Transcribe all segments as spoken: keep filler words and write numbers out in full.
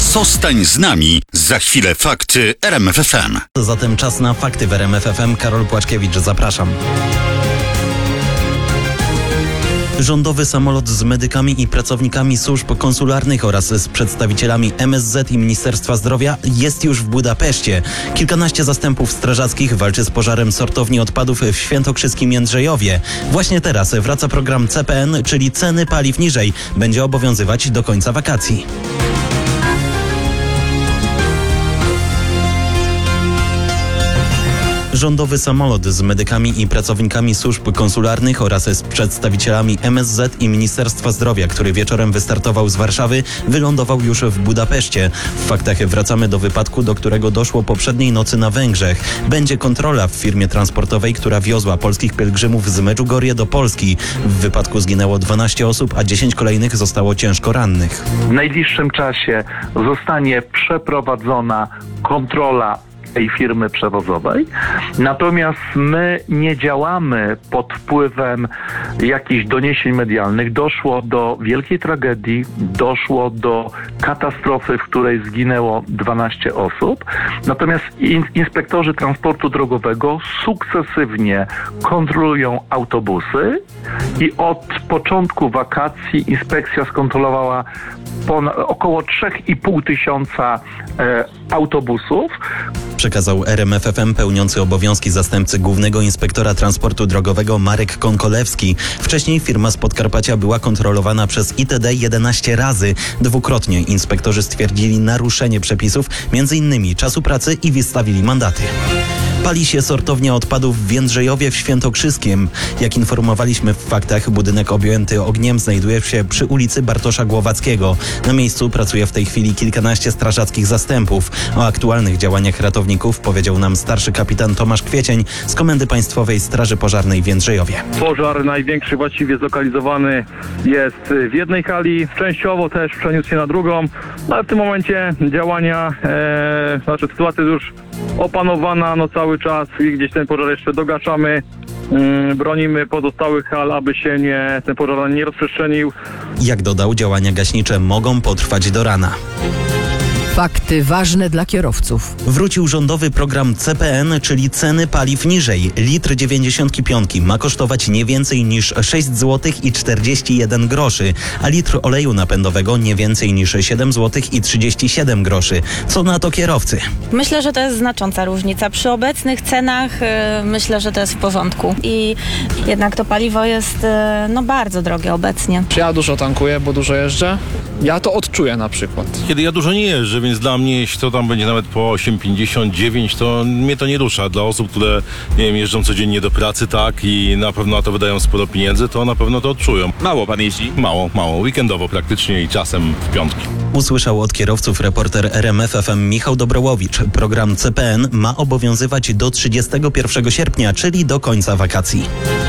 Zostań z nami. Za chwilę fakty R M F F M. Zatem czas na fakty w R M F F M. Karol Płaczkiewicz, zapraszam. Rządowy samolot z medykami i pracownikami służb konsularnych oraz z przedstawicielami M S Z i Ministerstwa Zdrowia jest już w Budapeszcie. Kilkanaście zastępów strażackich walczy z pożarem sortowni odpadów w świętokrzyskim Jędrzejowie. Właśnie teraz wraca program C P N, czyli ceny paliw niżej. Będzie obowiązywać do końca wakacji. Rządowy samolot z medykami i pracownikami służb konsularnych oraz z przedstawicielami M S Z i Ministerstwa Zdrowia, który wieczorem wystartował z Warszawy, wylądował już w Budapeszcie. W faktach wracamy do wypadku, do którego doszło poprzedniej nocy na Węgrzech. Będzie kontrola w firmie transportowej, która wiozła polskich pielgrzymów z Medjugorje do Polski. W wypadku zginęło dwanaście osób, a dziesięć kolejnych zostało ciężko rannych. W najbliższym czasie zostanie przeprowadzona kontrola tej firmy przewozowej. Natomiast my nie działamy pod wpływem jakichś doniesień medialnych. Doszło do wielkiej tragedii, doszło do katastrofy, w której zginęło dwanaście osób. Natomiast in- inspektorzy transportu drogowego sukcesywnie kontrolują autobusy i od początku wakacji inspekcja skontrolowała ponad, około trzy i pół tysiąca e, autobusów. Przekazał R M F F M pełniący obowiązki zastępcy głównego inspektora transportu drogowego Marek Konkolewski. Wcześniej firma z Podkarpacia była kontrolowana przez I T D jedenaście razy. Dwukrotnie inspektorzy stwierdzili naruszenie przepisów, między innymi czasu pracy, i wystawili mandaty. Pali się sortownia odpadów w Jędrzejowie w Świętokrzyskiem. Jak informowaliśmy w faktach, budynek objęty ogniem znajduje się przy ulicy Bartosza Głowackiego. Na miejscu pracuje w tej chwili kilkanaście strażackich zastępów. O aktualnych działaniach ratowników powiedział nam starszy kapitan Tomasz Kwiecień z Komendy Państwowej Straży Pożarnej w Jędrzejowie. Pożar największy właściwie zlokalizowany jest w jednej hali, częściowo też przeniósł się na drugą, ale w tym momencie działania, e, znaczy sytuacja jest już opanowana, no cały czas i gdzieś ten pożar jeszcze dogaszamy. Mm, bronimy pozostałych hal, aby się nie, ten pożar nie rozprzestrzenił. Jak dodał, działania gaśnicze mogą potrwać do rana. Fakty ważne dla kierowców. Wrócił rządowy program C P N, czyli ceny paliw niżej. Litr dziewięćdziesiąt pięć ma kosztować nie więcej niż sześć złotych i czterdzieści jeden groszy, a litr oleju napędowego nie więcej niż siedem złotych i trzydzieści siedem groszy. Co na to kierowcy? Myślę, że to jest znacząca różnica. Przy obecnych cenach yy, myślę, że to jest w porządku. I jednak to paliwo jest yy, no bardzo drogie obecnie. Ja dużo tankuję, bo dużo jeżdżę. Ja to odczuję na przykład. Kiedy ja dużo nie jeżdżę, więc dla mnie, jeśli to tam będzie nawet po osiem pięćdziesiąt dziewięć, to mnie to nie rusza. Dla osób, które, nie wiem, jeżdżą codziennie do pracy, tak, i na pewno na to wydają sporo pieniędzy, to na pewno to odczują. Mało pan jeździ? Mało, mało. Weekendowo praktycznie i czasem w piątki. Usłyszał od kierowców reporter R M F F M Michał Dobrołowicz. Program C P N ma obowiązywać do trzydziestego pierwszego sierpnia, czyli do końca wakacji.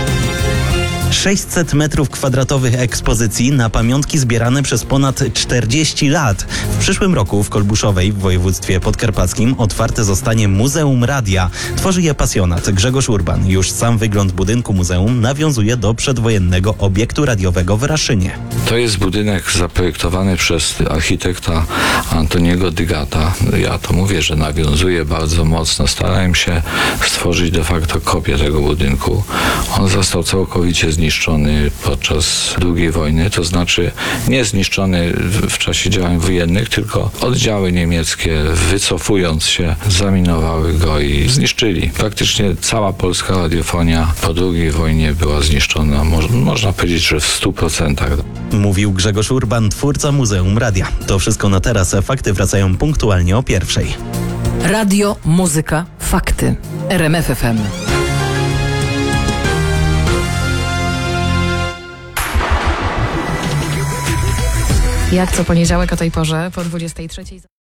sześćset metrów kwadratowych ekspozycji na pamiątki zbierane przez ponad czterdzieści lat. W przyszłym roku w Kolbuszowej w województwie podkarpackim otwarte zostanie Muzeum Radia. Tworzy je pasjonat Grzegorz Urban. Już sam wygląd budynku muzeum nawiązuje do przedwojennego obiektu radiowego w Raszynie. To jest budynek zaprojektowany przez architekta Antoniego Dygata. Ja to mówię, że nawiązuje bardzo mocno. Starałem się stworzyć de facto kopię tego budynku. On został całkowicie zniszczony podczas drugiej wojny, to znaczy nie zniszczony w czasie działań wojennych, tylko oddziały niemieckie, wycofując się, zaminowały go i zniszczyli. Praktycznie cała polska radiofonia po drugiej wojnie była zniszczona. Mo- można powiedzieć, że w stu procentach. Mówił Grzegorz Urban, twórca Muzeum Radia. To wszystko na teraz. Fakty wracają punktualnie o pierwszej. Radio, muzyka, fakty. R M F F M. Jak co poniedziałek o tej porze po dwudziestej trzeciej.